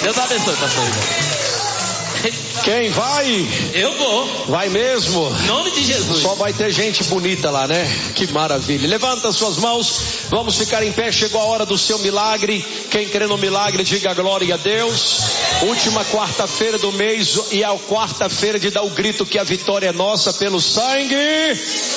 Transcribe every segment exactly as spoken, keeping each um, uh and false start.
Deus abençoe, pastor Ivan. Quem vai? Eu vou. Vai mesmo? Em nome de Jesus. Só vai ter gente bonita lá, né? Que maravilha. Levanta suas mãos. Vamos ficar em pé. Chegou a hora do seu milagre. Quem crê no milagre, diga glória a Deus. Última quarta-feira do mês. E a quarta-feira de dar o grito que a vitória é nossa pelo sangue.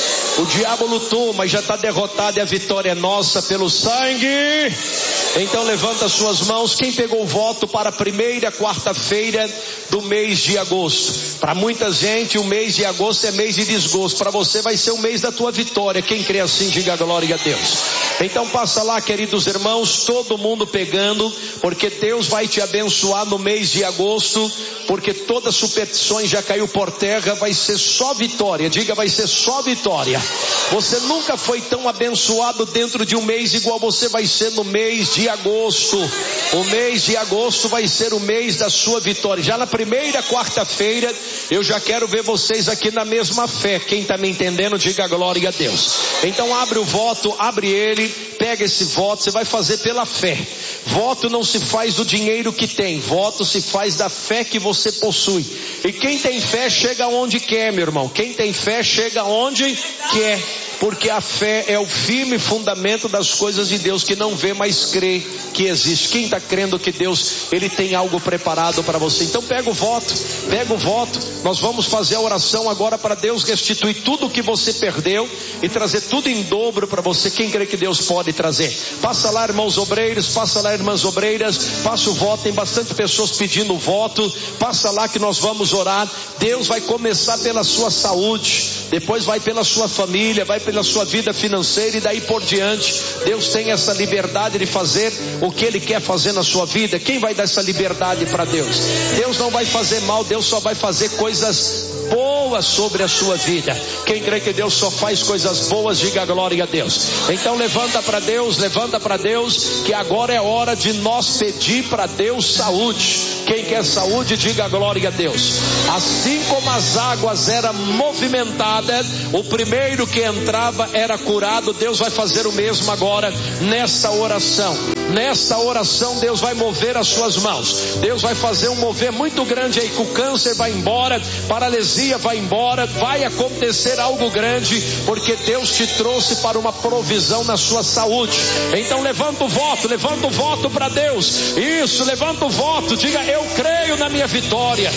O diabo lutou, mas já está derrotado e a vitória é nossa pelo sangue. Então levanta suas mãos. Quem pegou o voto para a primeira quarta-feira do mês de agosto? Para muita gente o mês de agosto é mês de desgosto. Para você vai ser o mês da tua vitória. Quem crê assim, diga glória a Deus. Então passa lá, queridos irmãos, todo mundo pegando, porque Deus vai te abençoar no mês de agosto, porque todas as superstições já caiu por terra. Vai ser só vitória. Diga, vai ser só vitória. Você nunca foi tão abençoado dentro de um mês igual você vai ser no mês de agosto. O mês de agosto vai ser o mês da sua vitória. Já na primeira quarta-feira eu já quero ver vocês aqui na mesma fé. Quem está me entendendo, diga glória a Deus. Então abre o voto, abre ele, pega esse voto. Você vai fazer pela fé. Voto não se faz do dinheiro que tem, voto se faz da fé que você possui. E quem tem fé chega onde quer, meu irmão. Quem tem fé chega onde quer, porque a fé é o firme fundamento das coisas de Deus, que não vê, mas crê que existe. Quem está crendo que Deus, Ele tem algo preparado para você? Então pega o voto, pega o voto. Nós vamos fazer a oração agora para Deus restituir tudo o que você perdeu e trazer tudo em dobro para você. Quem crê que Deus pode trazer? Passa lá, irmãos obreiros, passa lá, irmãs obreiras, passa o voto. Tem bastante pessoas pedindo voto. Passa lá que nós vamos orar. Deus vai começar pela sua saúde, depois vai pela sua família, vai pela sua vida financeira e daí por diante. Deus tem essa liberdade de fazer o que Ele quer fazer na sua vida. Quem vai dar essa liberdade para Deus? Deus não vai fazer mal, Deus só vai fazer coisas boas sobre a sua vida. Quem crê que Deus só faz coisas boas, diga glória a Deus. Então levanta para Deus, levanta para Deus, que agora é hora de nós pedir para Deus saúde. Quem quer saúde, diga glória a Deus. Assim como as águas eram movimentadas, o primeiro que entrava era curado. Deus vai fazer o mesmo agora nessa oração. Nessa oração Deus vai mover as suas mãos. Deus vai fazer um mover muito grande aí, que o câncer vai embora, paralisia vai embora, vai acontecer algo grande, porque Deus te trouxe para uma provisão na sua saúde. Então levanta o voto, levanta o voto para Deus. Isso, levanta o voto, diga eu creio na minha vitória.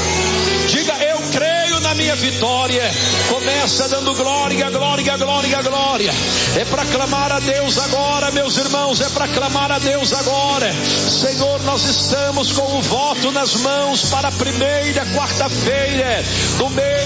Diga eu creio na minha vitória. Começa dando glória, glória, glória, glória. É para clamar a Deus agora, meus irmãos, é para clamar a Deus agora. Senhor, nós estamos com o voto nas mãos para a primeira quarta-feira do mês